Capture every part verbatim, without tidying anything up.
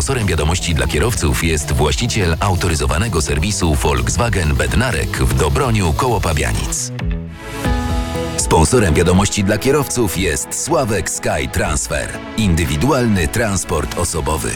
Sponsorem wiadomości dla kierowców jest właściciel autoryzowanego serwisu Volkswagen Bednarek w Dobroniu koło Pabianic. Sponsorem wiadomości dla kierowców jest Sławek Sky Transfer. Indywidualny transport osobowy.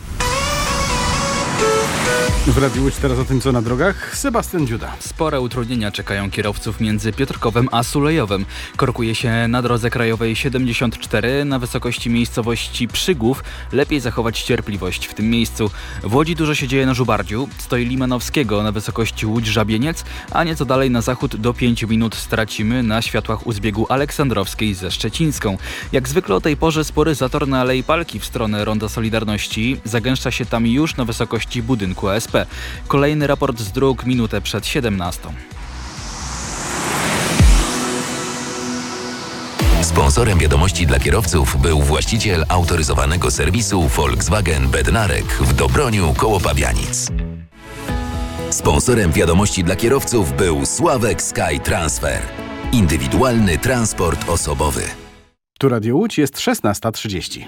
W Radiu Łódź teraz o tym, co na drogach. Sebastian Dziuda. Spore utrudnienia czekają kierowców między Piotrkowem a Sulejowem. Korkuje się na drodze krajowej siedemdziesiąt cztery na wysokości miejscowości Przygłów. Lepiej zachować cierpliwość w tym miejscu. W Łodzi dużo się dzieje na Żubardziu. Stoi Limanowskiego na wysokości Łódź-Żabieniec, a nieco dalej na zachód do pięciu minut stracimy na światłach u zbiegu Aleksandrowskiej ze Szczecińską. Jak zwykle o tej porze spory zator na Alei Palki w stronę Ronda Solidarności. Zagęszcza się tam już na wysokości budynku A S P. Kolejny raport z dróg minutę przed siedemnastą. Sponsorem wiadomości dla kierowców był właściciel autoryzowanego serwisu Volkswagen Bednarek w Dobroniu koło Pabianic. Sponsorem wiadomości dla kierowców był Sławek Sky Transfer. Indywidualny transport osobowy. Tu Radio Łódź, jest szesnasta trzydzieści.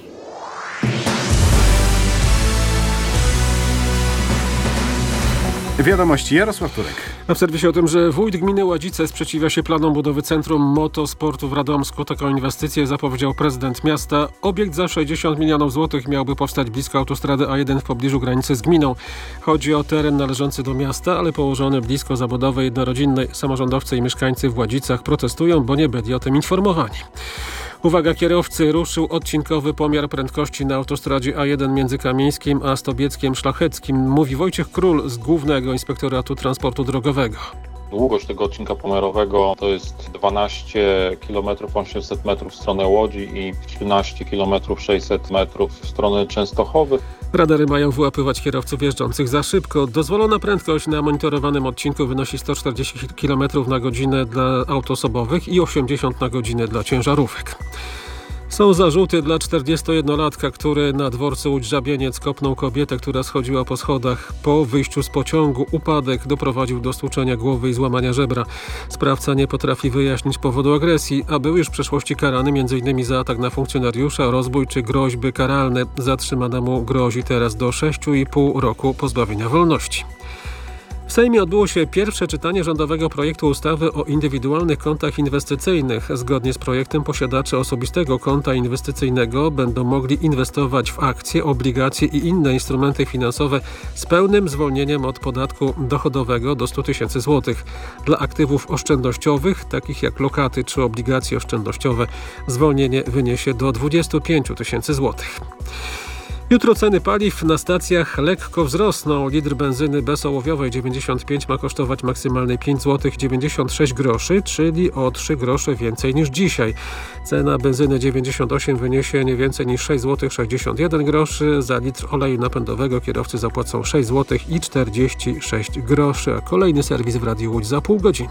Wiadomości, Jarosław Turek. A w serwisie o tym, że wójt gminy Ładzice sprzeciwia się planom budowy Centrum Motosportu w Radomsku. Taką inwestycję zapowiedział prezydent miasta. Obiekt za sześćdziesiąt milionów złotych miałby powstać blisko autostrady A jeden w pobliżu granicy z gminą. Chodzi o teren należący do miasta, ale położony blisko zabudowy jednorodzinnej. Samorządowcy i mieszkańcy w Ładzicach protestują, bo nie byli o tym informowani. Uwaga kierowcy, ruszył odcinkowy pomiar prędkości na autostradzie A jeden między Kamieńskim a Stobieckiem Szlacheckim, mówi Wojciech Król z Głównego Inspektoratu Transportu Drogowego. Długość tego odcinka pomiarowego to jest dwanaście kilometrów osiemset metrów w stronę Łodzi i trzynaście kilometrów sześćset metrów w stronę Częstochowy. Radary mają wyłapywać kierowców jeżdżących za szybko. Dozwolona prędkość na monitorowanym odcinku wynosi sto czterdzieści kilometrów na godzinę dla aut osobowych i osiemdziesiąt na godzinę dla ciężarówek. Są zarzuty dla czterdziestojednolatka, który na dworcu Łódź-Żabieniec kopnął kobietę, która schodziła po schodach. Po wyjściu z pociągu upadek doprowadził do stłuczenia głowy i złamania żebra. Sprawca nie potrafi wyjaśnić powodu agresji, a był już w przeszłości karany między innymi za atak na funkcjonariusza, rozbój czy groźby karalne. Zatrzymanemu grozi teraz do sześciu i pół roku pozbawienia wolności. W Sejmie odbyło się pierwsze czytanie rządowego projektu ustawy o indywidualnych kontach inwestycyjnych. Zgodnie z projektem posiadacze osobistego konta inwestycyjnego będą mogli inwestować w akcje, obligacje i inne instrumenty finansowe z pełnym zwolnieniem od podatku dochodowego do stu tysięcy złotych. Dla aktywów oszczędnościowych, takich jak lokaty czy obligacje oszczędnościowe, zwolnienie wyniesie do dwudziestu pięciu tysięcy złotych. Jutro ceny paliw na stacjach lekko wzrosną. Litr benzyny bezołowiowej dziewięćdziesiąt pięć ma kosztować maksymalnie pięć złotych dziewięćdziesiąt sześć groszy, czyli o trzy grosze więcej niż dzisiaj. Cena benzyny dziewięćdziesiąt osiem wyniesie nie więcej niż sześć złotych sześćdziesiąt jeden groszy. Za litr oleju napędowego kierowcy zapłacą sześć złotych czterdzieści sześć groszy, a kolejny serwis w Radiu Łódź za pół godziny.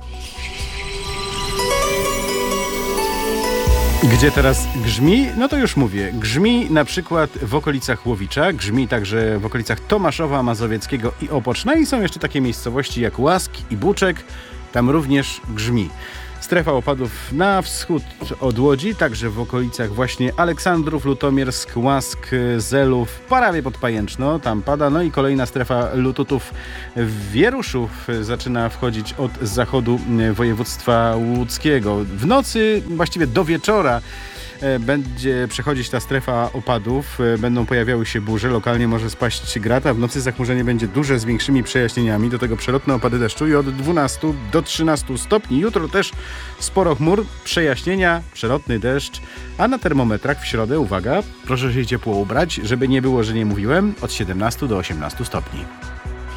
Gdzie teraz grzmi? No to już mówię. Grzmi na przykład w okolicach Łowicza, grzmi także w okolicach Tomaszowa Mazowieckiego i Opoczna i są jeszcze takie miejscowości jak Łask i Buczek. Tam również grzmi. Strefa opadów na wschód od Łodzi, także w okolicach właśnie Aleksandrów, Lutomiersk, Łask, Zelów, prawie pod Pajęczno, tam pada. No i kolejna strefa lututów Wieruszów zaczyna wchodzić od zachodu województwa łódzkiego. W nocy, właściwie do wieczora, będzie przechodzić ta strefa opadów, będą pojawiały się burze, lokalnie może spaść grad, a w nocy zachmurzenie będzie duże z większymi przejaśnieniami, do tego przelotne opady deszczu i od dwunastu do trzynastu stopni. Jutro też sporo chmur, przejaśnienia, przelotny deszcz, a na termometrach w środę, uwaga, proszę się ciepło ubrać, żeby nie było, że nie mówiłem, od siedemnastu do osiemnastu stopni.